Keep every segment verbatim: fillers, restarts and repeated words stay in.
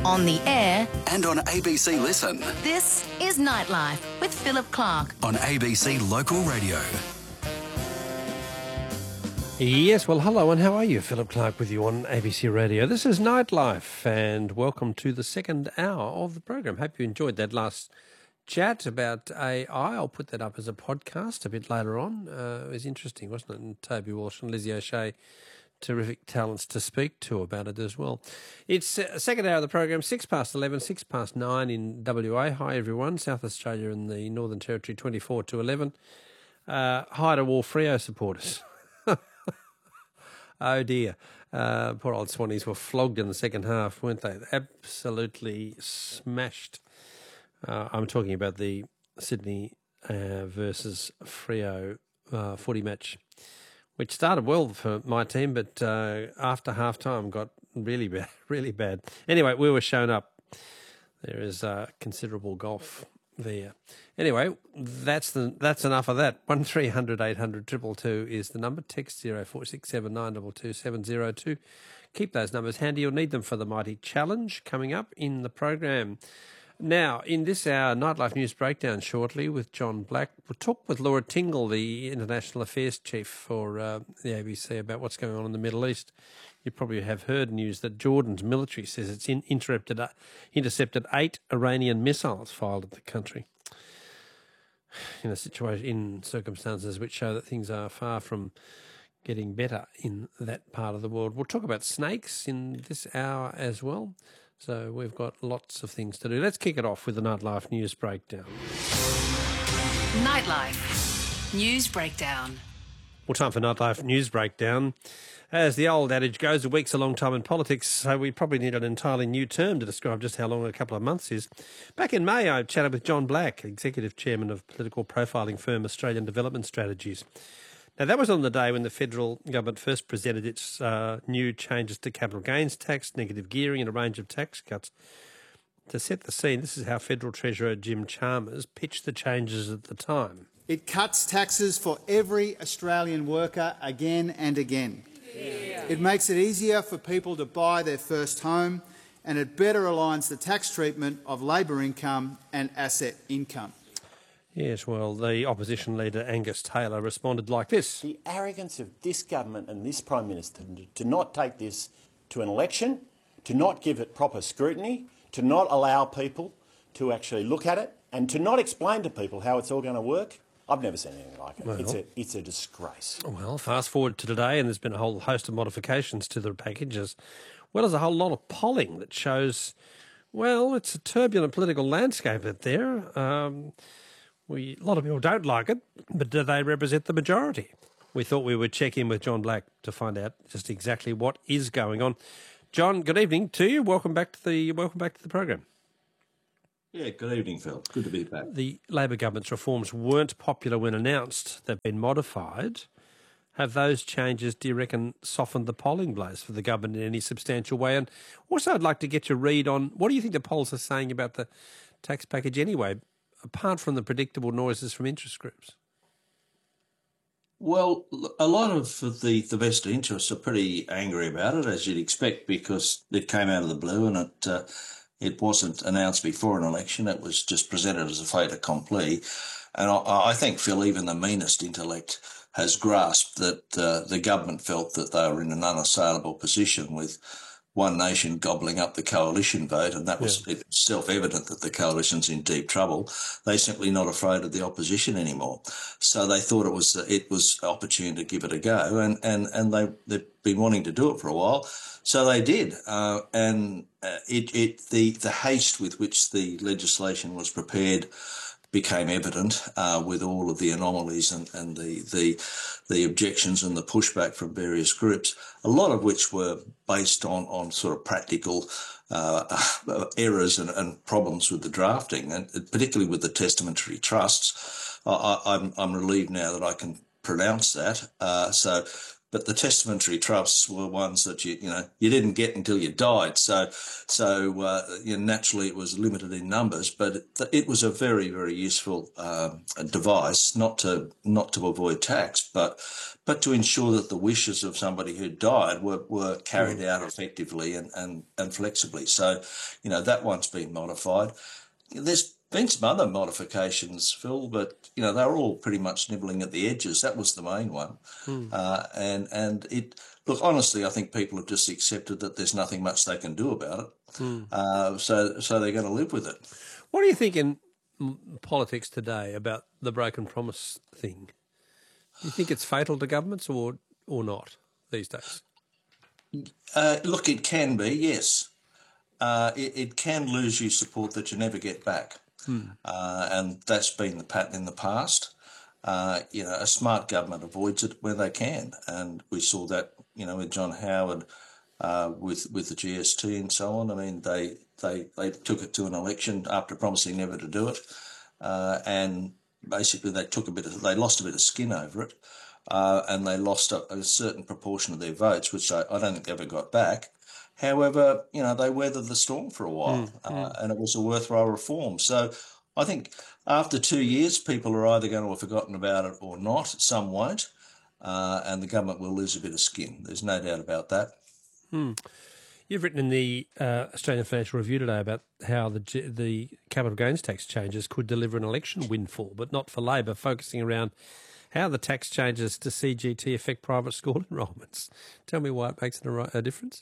on the air and on A B C Listen. This is Nightlife with Philip Clark on A B C Local Radio. Yes, well, hello and how are you? Philip Clark with you on A B C Radio. This is Nightlife and welcome to the second hour of the program. Hope you enjoyed that last chat about A I. I'll put that up as a podcast a bit later on. Uh, it was interesting, wasn't it? And Toby Walsh and Lizzie O'Shea, terrific talents to speak to about it as well. It's uh, second hour of the program, six past eleven, six past nine in W A. Hi everyone, South Australia and the Northern Territory, twenty-four to eleven. Uh, hi to all Freo supporters. Oh dear, uh, poor old Swannies were flogged in the second half, weren't they? Absolutely smashed. Uh, I'm talking about the Sydney uh, versus Freo uh, footy match, which started well for my team, but uh, after half-time got really bad, really bad. Anyway, we were shown up. There is uh, considerable golf there. Anyway, that's the that's enough of that. One three hundred eight hundred two two two is the number. Text zero four six seven nine two two seven zero two. Keep those numbers handy. You'll need them for the Mighty Challenge coming up in the program. Now, in this hour, Nightlife News Breakdown shortly with John Black. We'll talk with Laura Tingle, the International Affairs Chief for uh, the A B C, about what's going on in the Middle East. You probably have heard news that Jordan's military says it's in, intercepted, uh, intercepted eight Iranian missiles fired at the country in a situation, in circumstances which show that things are far from getting better in that part of the world. We'll talk about snakes in this hour as well. So we've got lots of things to do. Let's kick it off with the Nightlife News Breakdown. Nightlife News Breakdown. Well, time for Nightlife News Breakdown. As the old adage goes, a week's a long time in politics, so we probably need an entirely new term to describe just how long a couple of months is. Back in May, I chatted with John Black, Executive Chairman of political profiling firm Australian Development Strategies. Now, that was on the day when the federal government first presented its uh, new changes to capital gains tax, negative gearing and a range of tax cuts. To set the scene, this is how Federal Treasurer Jim Chalmers pitched the changes at the time. It cuts taxes for every Australian worker again and again. Yeah. It makes it easier for people to buy their first home, and it better aligns the tax treatment of labour income and asset income. Yes, well, the opposition leader Angus Taylor responded like this. The arrogance of this government and this Prime Minister to not take this to an election, to not give it proper scrutiny, to not allow people to actually look at it, and to not explain to people how it's all going to work. I've never seen anything like it. Well, it's, a, it's a disgrace. Well, fast forward to today, and there's been a whole host of modifications to the package, as well as a whole lot of polling that shows, well, it's a turbulent political landscape out there. Um, we, a lot of people don't like it, but do they represent the majority? We thought we would check in with John Black to find out just exactly what is going on. John, good evening to you. Welcome back to the welcome back to the program. Yeah, good evening, Phil. Good to be back. The Labor government's reforms weren't popular when announced. They've been modified. Have those changes, do you reckon, softened the polling blows for the government in any substantial way? And also I'd like to get your read on what do you think the polls are saying about the tax package anyway, apart from the predictable noises from interest groups? Well, a lot of the, the vested interests are pretty angry about it, as you'd expect, because it came out of the blue and it... Uh, It wasn't announced before an election. It was just presented as a fait accompli. And I, I think, Phil, even the meanest intellect has grasped that uh, the government felt that they were in an unassailable position with One Nation gobbling up the coalition vote, and that was yeah. self-evident that the coalition's in deep trouble. They're simply not afraid of the opposition anymore. So they thought it was it was opportune to give it a go, and, and, and they, they've been wanting to do it for a while. So they did, uh, and uh, it, it the, the haste with which the legislation was prepared became evident uh, with all of the anomalies and, and the, the the objections and the pushback from various groups, a lot of which were based on, on sort of practical uh, errors and, and problems with the drafting, and particularly with the testamentary trusts. I, I'm, I'm relieved now that I can pronounce that. Uh, so. but the testamentary trusts were ones that you you know you didn't get until you died. So so uh, you know, naturally it was limited in numbers, but it, it was a very very useful um, device, not to not to avoid tax, but but to ensure that the wishes of somebody who died were, were carried out effectively and, and, and flexibly. So, you know, that one's been modified. There's been some other modifications, Phil, but, you know, they're all pretty much nibbling at the edges. That was the main one. Mm. Uh, and, and it, look, honestly, I think people have just accepted that there's nothing much they can do about it. Mm. Uh, so, so they're going to live with it. What do you think in politics today about the broken promise thing? Do you think it's fatal to governments or or not these days? Uh, look, it can be, yes. Uh, it, it can lose you support that you never get back. Hmm. Uh, and that's been the pattern in the past. Uh, you know, a smart government avoids it where they can. And we saw that, you know, with John Howard, uh, with with the G S T and so on. I mean, they, they, they took it to an election after promising never to do it. Uh, and basically they took a bit of, they lost a bit of skin over it, uh, and they lost a, a certain proportion of their votes, which I, I don't think they ever got back. However, you know, they weathered the storm for a while, mm, uh, mm. and it was a worthwhile reform. So I think after two years, people are either going to have forgotten about it or not. Some won't, uh, and the government will lose a bit of skin. There's no doubt about that. Mm. You've written in the uh, Australian Financial Review today about how the the capital gains tax changes could deliver an election windfall, but not for Labor, focusing around how the tax changes to C G T affect private school enrolments. Tell me why it makes a, a difference.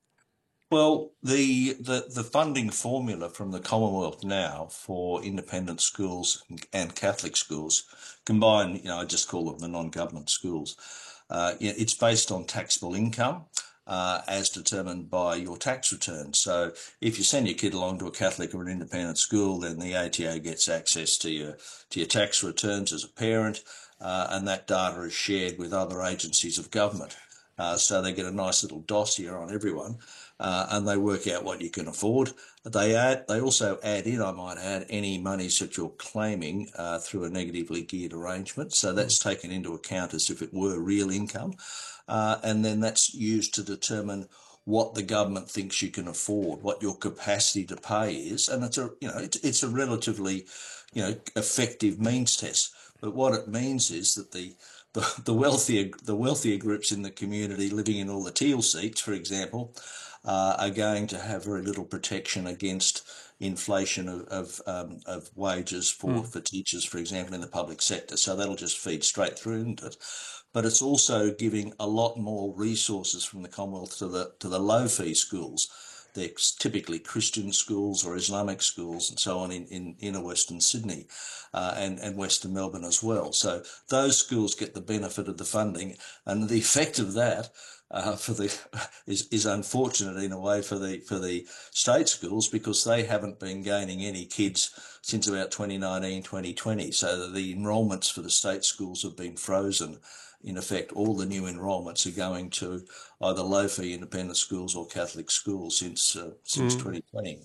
Well, the, the the funding formula from the Commonwealth now for independent schools and Catholic schools, combined, you know, I just call them the non-government schools, uh, it's based on taxable income. Uh, as determined by your tax return. So if you send your kid along to a Catholic or an independent school, then the A T O gets access to your to your tax returns as a parent, uh, and that data is shared with other agencies of government. Uh, so they get a nice little dossier on everyone, uh, and they work out what you can afford. They add, they also add in, I might add, any monies that you're claiming uh, through a negatively geared arrangement. So that's taken into account as if it were real income. Uh, and then that's used to determine what the government thinks you can afford, what your capacity to pay is, and it's a you know it's, it's a relatively you know effective means test. But what it means is that the the, the wealthier the wealthier groups in the community living in all the teal seats, for example, uh, are going to have very little protection against inflation of of, um, of wages for, mm. for teachers, for example, in the public sector. So that'll just feed straight through into it. But it's also giving a lot more resources from the Commonwealth to the to the low fee schools. They're typically Christian schools or Islamic schools and so on in, in inner Western Sydney uh, and, and Western Melbourne as well. So those schools get the benefit of the funding, and the effect of that uh, for the is, is unfortunate in a way for the for the state schools, because they haven't been gaining any kids since about twenty nineteen, twenty twenty. So the enrolments for the state schools have been frozen. In effect, all the new enrolments are going to either low-fee independent schools or Catholic schools since uh, since mm. twenty twenty.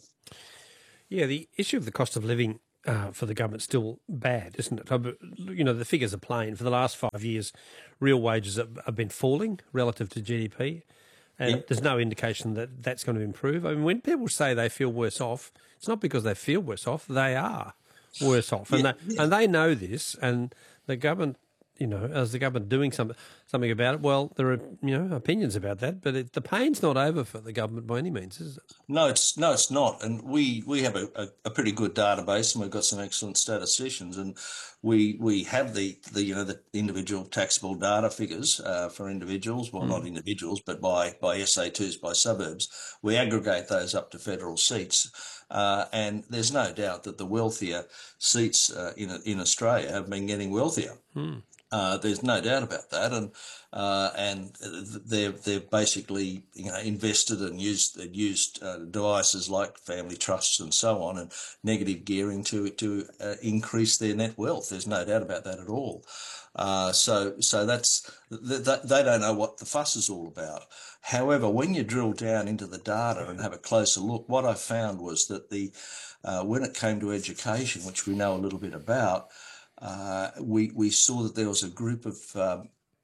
Yeah, the issue of the cost of living uh, for the government's still bad, isn't it? You know, the figures are plain. For the last five years, real wages have, have been falling relative to G D P, and yep. there's no indication that that's going to improve. I mean, when people say they feel worse off, it's not because they feel worse off. They are worse off, and, yeah, they, yeah. and they know this, and the government... You know, as the government doing something something about it, well, there are you know opinions about that, but it, the pain's not over for the government by any means, is it? No, it's no, it's not. And we, we have a, a, a pretty good database, and we've got some excellent statisticians, and we we have the, the you know the individual taxable data figures uh, for individuals, well, mm. not individuals, but by by S A twos, by suburbs. We aggregate those up to federal seats. Uh, and there's no doubt that the wealthier seats uh, in in Australia have been getting wealthier. Mm. Uh, there's no doubt about that, and uh, and they've they've basically you know invested and used used uh, devices like family trusts and so on, and negative gearing to to uh, increase their net wealth. There's no doubt about that at all. Uh, so so that's th- they don't know what the fuss is all about. However, when you drill down into the data and have a closer look, what I found was that the uh, when it came to education, which we know a little bit about. Uh, we, we saw that there was a group of um,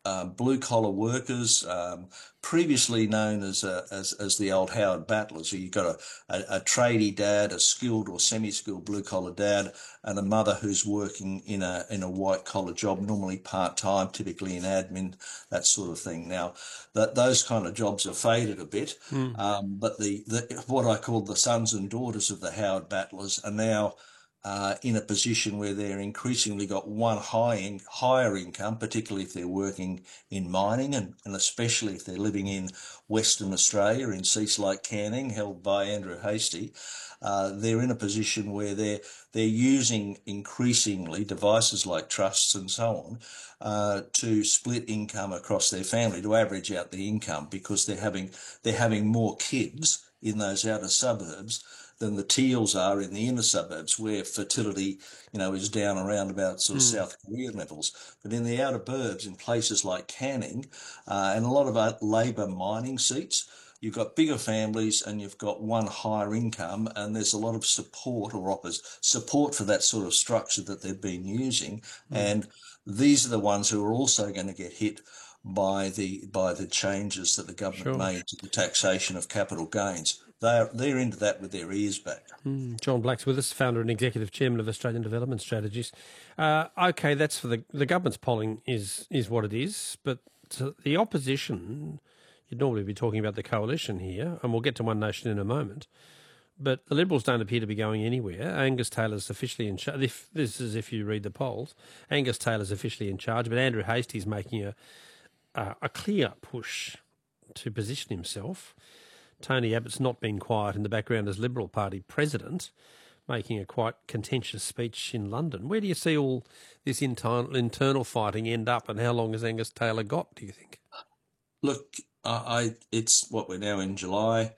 uh, blue-collar workers, um, previously known as, uh, as as the old Howard Battlers. So you've got a, a, a tradie dad, a skilled or semi-skilled blue-collar dad, and a mother who's working in a in a white-collar job, normally part-time, typically in admin, that sort of thing. Now, that those kind of jobs have faded a bit, mm. um, but the, the what I call the sons and daughters of the Howard Battlers are now Uh, in a position where they're increasingly got one high in, higher income, particularly if they're working in mining and, and especially if they're living in Western Australia in seats like Canning, held by Andrew Hastie. Uh, they're in a position where they're they're using increasingly devices like trusts and so on uh, to split income across their family, to average out the income, because they're having they're having more kids in those outer suburbs than the Teals are in the inner suburbs, where fertility, you know, is down around about sort of mm. South Korean levels. But in the outer burbs, in places like Canning uh, and a lot of uh, Labor mining seats, you've got bigger families and you've got one higher income, and there's a lot of support or offers support for that sort of structure that they've been using. Mm. And these are the ones who are also going to get hit by the by the changes that the government Sure. made to the taxation of capital gains. They're, they're into that with their ears back. Mm, John Black's with us, founder and executive chairman of Australian Development Strategies. Uh, okay, that's for the the government's polling is is what it is, but the opposition, you'd normally be talking about the coalition here, and we'll get to One Nation in a moment, but the Liberals don't appear to be going anywhere. Angus Taylor's officially in charge. If, this is if you read the polls. Angus Taylor's officially in charge, but Andrew Hastie's making a, a, a clear push to position himself. Tony Abbott's not been quiet in the background as Liberal Party president, making a quite contentious speech in London. Where do you see all this internal, internal fighting end up, and how long has Angus Taylor got, do you think? Look, I, I it's what we're now in July.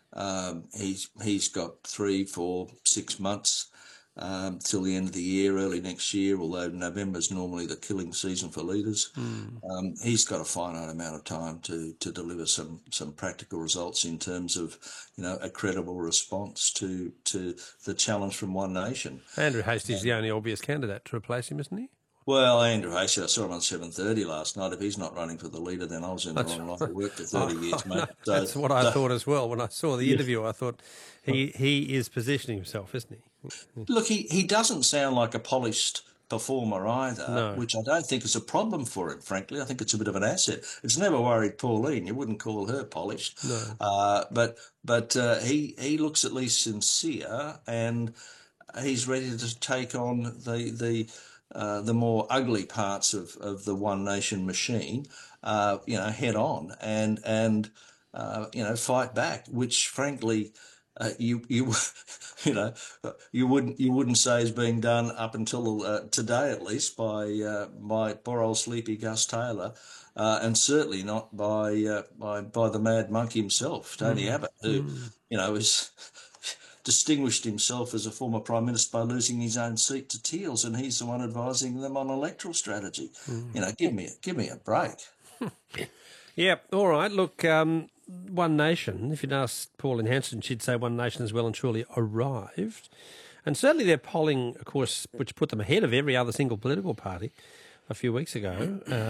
Um, he's he's got three, four, six months um, till the end of the year, early next year, although November's normally the killing season for leaders. Mm. Um, he's got a finite amount of time to to deliver some some practical results in terms of, you know, a credible response to to the challenge from One Nation. Andrew Hastie's the only obvious candidate to replace him, isn't he? Well, Andrew Hastie, I saw him on seven thirty last night. If he's not running for the leader, then I was in the That's wrong right. line of work for thirty years, mate. So, That's what I so, thought as well. When I saw the yeah. interview, I thought he, he is positioning himself, isn't he? Look, he, he doesn't sound like a polished performer either, No. which I don't think is a problem for him, frankly. I think it's a bit of an asset. It's never worried Pauline. You wouldn't call her polished. No. Uh, but but uh, he, he looks at least sincere, and he's ready to take on the... the Uh, the more ugly parts of, of the One Nation machine, uh, you know, head on and and uh, you know, fight back. Which, frankly, uh, you you you know, you wouldn't you wouldn't say is being done up until uh, today, at least, by uh, by poor old sleepy Gus Taylor, uh, and certainly not by uh, by by the mad monk himself, Tony mm. Abbott, who mm. you know is. distinguished himself as a former Prime Minister by losing his own seat to Teals, and he's the one advising them on electoral strategy. Mm. You know, give me, give me a break. Yeah, all right. Look, um, One Nation, if you'd asked Pauline Hanson, she'd say One Nation has well and truly arrived. And certainly their polling, of course, which put them ahead of every other single political party a few weeks ago, uh,